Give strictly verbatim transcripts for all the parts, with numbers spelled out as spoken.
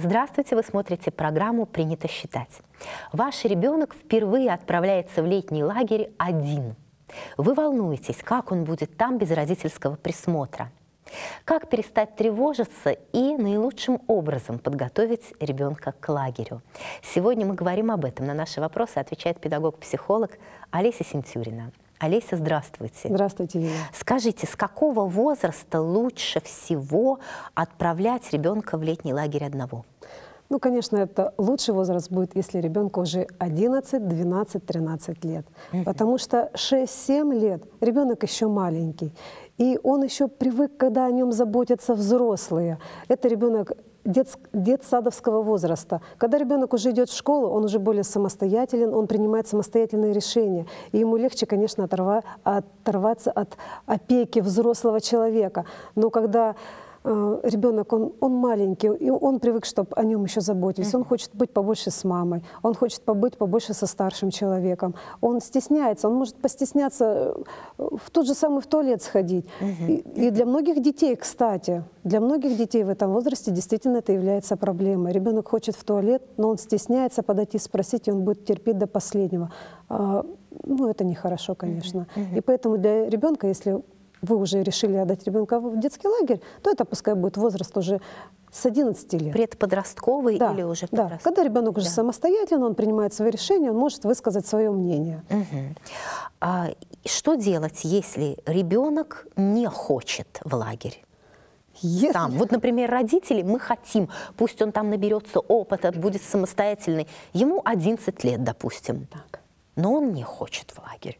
Здравствуйте, вы смотрите программу «Принято считать». Ваш ребенок впервые отправляется в летний лагерь один. Вы волнуетесь, как он будет там без родительского присмотра. Как перестать тревожиться и наилучшим образом подготовить ребенка к лагерю? Сегодня мы говорим об этом. На наши вопросы отвечает педагог-психолог Олеся Синтюрина. Олеся, здравствуйте. Здравствуйте, Лилия. Скажите, с какого возраста лучше всего отправлять ребенка в летний лагерь одного? Ну, конечно, это лучший возраст будет, если ребенку уже одиннадцать, двенадцать, тринадцать лет. Uh-huh. Потому что шесть-семь лет ребенок еще маленький. И он еще привык, когда о нем заботятся взрослые. Это ребенок дет, детсадовского возраста. Когда ребенок уже идет в школу, он уже более самостоятелен, он принимает самостоятельные решения. И ему легче, конечно, оторва, оторваться от опеки взрослого человека. Но когда ребенок, он, он маленький, и он привык, чтобы о нем еще заботились. Uh-huh. Он хочет быть побольше с мамой, он хочет побыть побольше со старшим человеком. Он стесняется, он может постесняться в тот же самый в туалет сходить. Uh-huh. И, и для многих детей, кстати, для многих детей в этом возрасте действительно это является проблемой. Ребенок хочет в туалет, но он стесняется подойти спросить, и он будет терпеть до последнего. А, ну, это нехорошо, конечно. Uh-huh. И поэтому для ребенка, если вы уже решили отдать ребенка в детский лагерь, то это пускай будет возраст уже с одиннадцати лет. Предподростковый да, или уже подростковый? Да, когда ребенок уже да. самостоятельно, он принимает свои решения, он может высказать свое мнение. Угу. А что делать, если ребенок не хочет в лагерь? Если... Сам. Вот, например, родители, мы хотим, пусть он там наберется опыта, будет самостоятельный. Ему одиннадцать лет, допустим, так. но он не хочет в лагерь.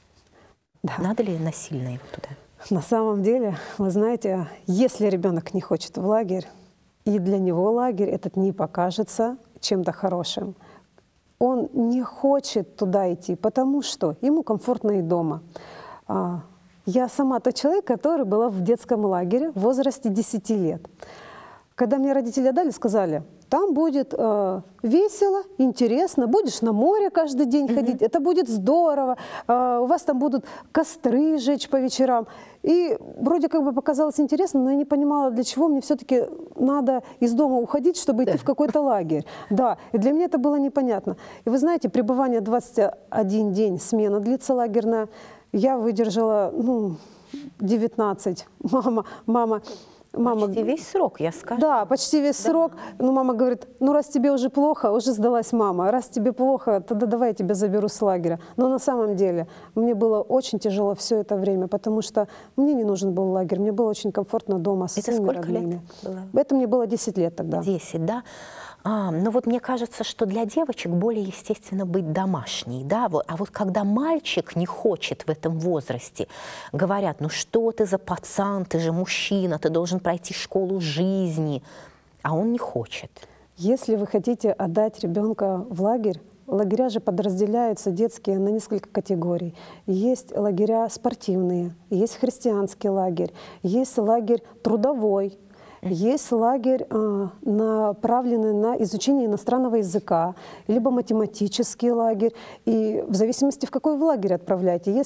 Да. Надо ли насильно его туда? На самом деле, вы знаете, если ребенок не хочет в лагерь, и для него лагерь этот не покажется чем-то хорошим, он не хочет туда идти, потому что ему комфортно и дома. Я сама тот человек, который была в детском лагере в возрасте десяти лет. Когда мне родители отдали, сказали, там будет э, весело, интересно, будешь на море каждый день mm-hmm. ходить, это будет здорово, э, у вас там будут костры жечь по вечерам. И вроде как бы показалось интересно, но я не понимала, для чего мне все-таки надо из дома уходить, чтобы идти в какой-то лагерь. Да, и для меня это было непонятно. И вы знаете, пребывание двадцать один день, смена длится лагерная, я выдержала, ну, девятнадцать. Мама, мама... Мама, почти весь срок, я скажу. Да, почти весь да. срок. Ну, мама говорит, ну, раз тебе уже плохо, уже сдалась мама, раз тебе плохо, тогда давай я тебя заберу с лагеря. Но на самом деле мне было очень тяжело все это время, потому что мне не нужен был лагерь, мне было очень комфортно дома с это своими сколько родными. Лет было? Это мне было десять лет тогда. десять, да? А, ну вот мне кажется, что для девочек более естественно быть домашней, да, вот, а вот когда мальчик не хочет в этом возрасте, говорят, ну что ты за пацан, ты же мужчина, ты должен пройти школу жизни, а он не хочет. Если вы хотите отдать ребенка в лагерь, лагеря же подразделяются детские на несколько категорий. Есть лагеря спортивные, есть христианский лагерь, есть лагерь трудовой, есть лагерь, э, направленный на изучение иностранного языка, либо математический лагерь. И в зависимости, в какой вы лагерь отправляете.